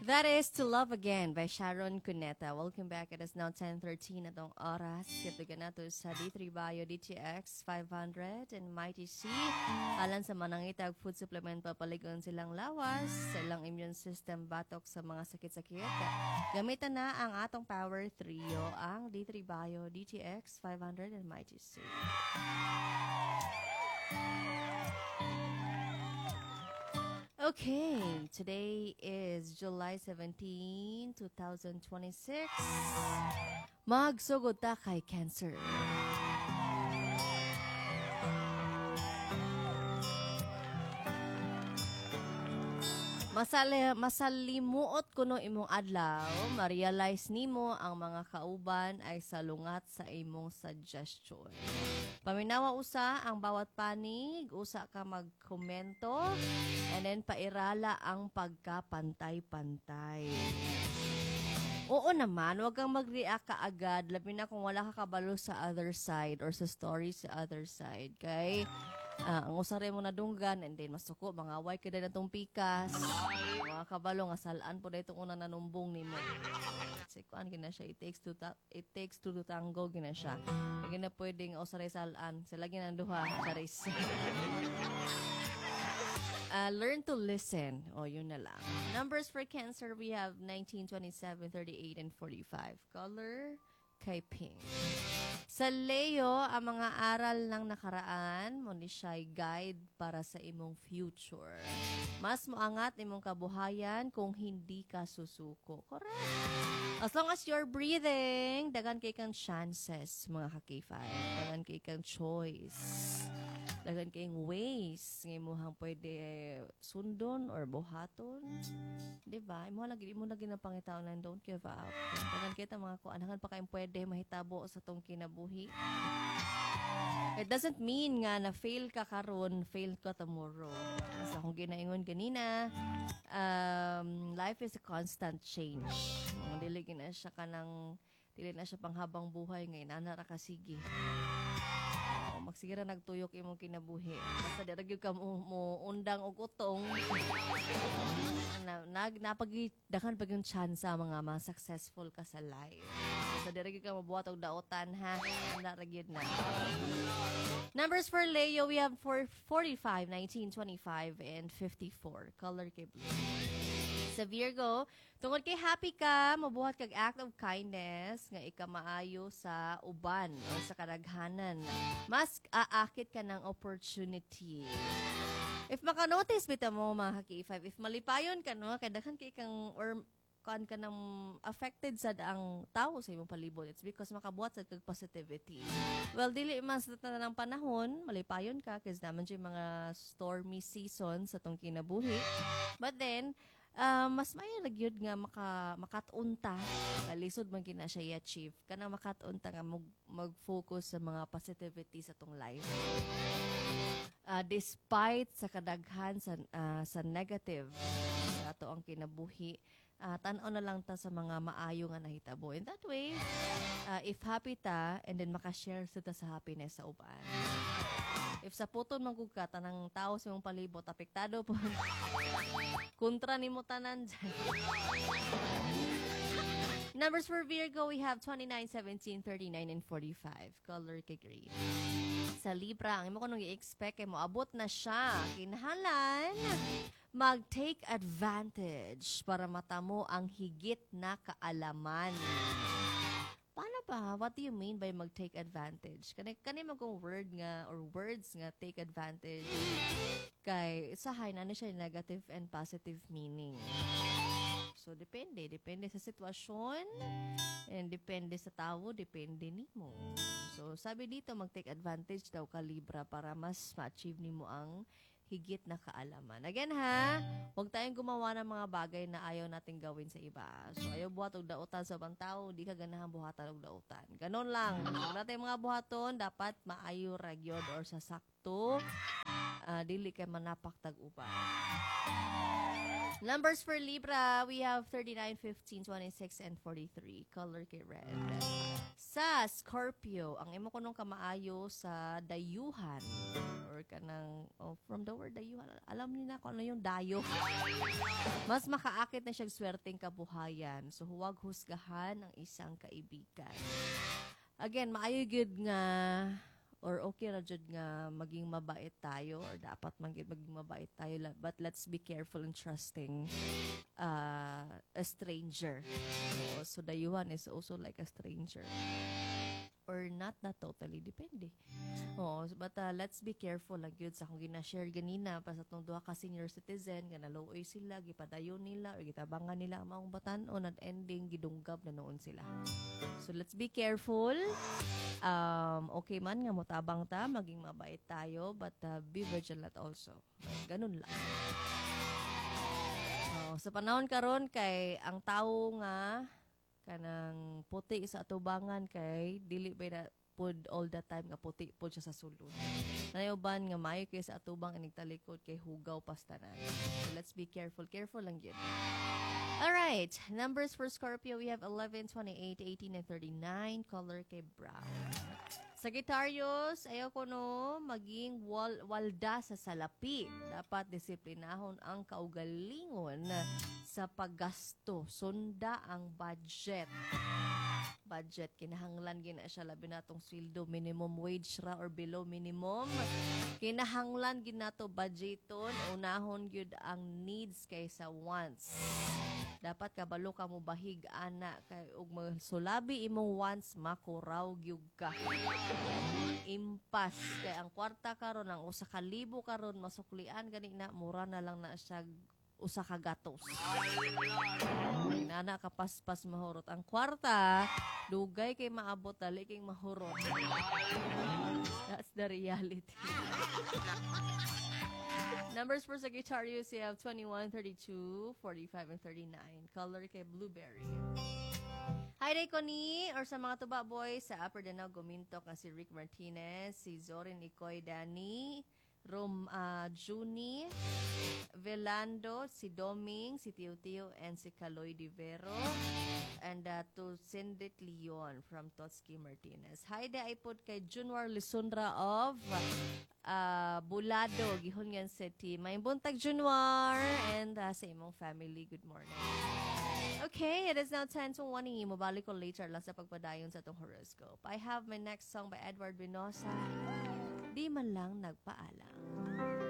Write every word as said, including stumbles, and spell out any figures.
That is To Love Again by Sharon Cuneta. Welcome back. It is now ten thirteen atong oras. Katugan nato sa D three Bio D T X five hundred and Mighty C. Alan sa manangitag food supplement papaligon silang lawas, silang immune system batok sa mga sakit-sakit. Gamitan na ang atong Power Trio, ang D three Bio D T X five hundred and Mighty C. Okay, today is July seventeenth, twenty twenty-six. Magsugod ta kay Cancer. Masali, masalimuot kuno imong adlaw, ma-realize nimo ang mga kauban ay salungat sa imong suggestion. Paminawa usa ang bawat panig, usa ka magkomento, and then pairala ang pagkapantay-pantay. Oo naman, wag kang mag-react ka agad, labi na kung wala ka kabalo sa other side or sa story sa other side. Kay uh, ang usare mo na dunggan, and then masuko, mga away ka na itong pikas, mga kabalo nga salaan po na itong unang nanumbong ni mo. Kasi kuan gina siya, it takes two ta- it takes two to tango gina siya. Hindi na pwedeng usare salaan, sila ginanduha, charis. Uh, learn to listen. O, oh, yun na lang. Numbers for Cancer, we have nineteen, twenty-seven, thirty-eight, and forty-five. Color, kay pink. Sa Leo, ang mga aral ng nakaraan, mo ni siya'y guide para sa imong future. Mas moangat imong kabuhayan kung hindi ka susuko. Correct. As long as you're breathing, dagan kay kang chances, mga ka-K five. Dagan kay kang choice. Dagan kayong ways ngay mo hang pwede sundon or buhaton. Diba? Imo lagi mo lagi ng pangitaon na don't give up. Dagan kita mga kuanahan pa kayong pwede mahitabo sa tong kinabuhi. It doesn't mean nga na fail ka karon, fail ka tomorrow. Sa kung ginaingon kanina, um, life is a constant change. Kung dili na siya kanang dili na siya panghabang buhay ngay nanara ka sige. Magsigira nagtuyok imong kinabuhi. Basta diragyo ka mo, mo undang og utong. na, nag napagdakan pag yung chance sa mga mga successful ka sa life. Basta diragyo ka mabuhat og daotan ha. Anda ragyod na. Numbers for Leo, we have for forty-five, nineteen, twenty-five, and fifty-four. Color kay blue. Sa Virgo, tungod kay happy ka, mabuhat kag act of kindness nga ika maayo sa uban o sa kadaghanan. Mas aakit ka ng opportunity. If maka-notice bita mo mga K five, if malipayon ka no, kay daghan kay kang or kan ka ng affected sa ang tao sa imong palibot, it's because makabuhat sa kag positivity. Well, dili man sa tanang panahon, malipayon ka kasi naman siya mga stormy season sa tong kinabuhi. But then, Uh, mas may nagyod nga maka makatunta kalisod man gina siya i-achieve kana makatunta nga mag, mag-focus sa mga positivity sa tong life. Uh, despite sa kadaghan sa uh, sa negative ato ang kinabuhi, uh, tan-aw na lang ta sa mga maayo nga nahitabo. In that way, uh, if happy ta and then maka-share sa ta sa happiness sa uban. If sa puton magug ka tanang tao sa imong palibot apektado po. Kontra nimo tanan dyan. Numbers for Virgo, we have twenty-nine, seventeen, thirty-nine, and forty-five. Color kay green. Sa Libra, ang imo kunong i-expect kay moabot na siya. Kinahanglan mag-take advantage para matamo ang higit na kaalaman. Paano ba? What do you mean by mag-take advantage? Kani kani magong word nga or words nga take advantage kay sahay na ni siya negative and positive meaning. So depende, depende sa sitwasyon and depende sa tao, depende nimo. So sabi dito mag-take advantage daw ka Libra para mas ma-achieve nimo ang higit na kaalaman. Again ha, huwag tayong gumawa ng mga bagay na ayaw nating gawin sa iba. So ayaw buhat og dautan sa ibang tao, di ka ganahan buhatan og dautan. Ganon lang. Huwag natin mga buhaton, dapat maayo ragyod or sa sakto, uh, dili kay manapak tag-uban. Numbers for Libra, we have thirty-nine, fifteen, twenty-six, and forty-three. Color kay red. Sa Scorpio, ang imo kunong kamaayo sa dayuhan or kanang oh, from the word dayuhan. Alam niyo na kung ano yung dayo. Mas makaakit na siyang swerteng kabuhayan. So huwag husgahan ang isang kaibigan. Again, maayo gyud nga or okay ra jud nga maging mabait tayo or dapat man gyud maging mabait tayo, but let's be careful in trusting uh, a stranger. So, so dayuhan is also like a stranger or not, na totally depende. Oh, but uh, let's be careful lang gyud sa akong gina-share ganina pa sa tong duha ka senior citizen nga naluoy sila, gipadayon nila or gitabangan nila ang maong batan-on at ending gidunggab na noon sila. So let's be careful. Um, okay man nga motabang ta, maging mabait tayo, but uh, be vigilant also. Ganun lang. Oh, sa panahon karon kay ang tao nga kanang puti sa atubangan kay dili ba na pud all the time nga puti pud siya sa sulod. Nayoban nga maayo kay sa atubang inig talikod kay hugaw pastanan. So let's be careful. Careful lang yun. Alright, numbers for Scorpio, we have eleven, twenty-eight, eighteen, and thirty-nine. Color kay brown. Sagittarius, ayaw ko no, maging wal walda sa salapi. Dapat disiplinahon ang kaugalingon sa paggasto. Sunda ang budget. Budget, kinahanglan gina siya labi natong sweldo, minimum wage ra or below minimum. Kinahanglan ginato budgeton, unahon gyud ang needs kaysa wants. Dapat kabalo ka mo bahig ana kay ug sulabi imong wants makuraw gyud ka. Impas kay ang kwarta karon ang usa ka libo karon masuklian gani na mura na lang na siya usa ka gatos. Nana kapaspas mahurot ang kwarta, dugay kay maabot dali kay mahurot. That's the reality. Numbers for Sagittarius, you have twenty-one, thirty-two, forty-five, and thirty-nine. Color kay blueberry. Hi, day ko ni, or sa mga tuba boys, sa Upper Danao, guminto ka si Rick Martinez, si Zorin Ikoy Dani, Rom uh, Juni, Velando, si Doming, si Tio Tio, and si Caloy Divero, and uh, to Sindit Leon from Totski Martinez. Hi, day I put kay Junwar Lisundra of uh, Bulado, Gihon City. May buntag Junwar, and uh, sa imong family, good morning. Okay, it is now ten to one. Mabalik ko later lang sa pagpadayon sa itong horoscope. I have my next song by Edward Vinosa. Di man lang nagpaalam.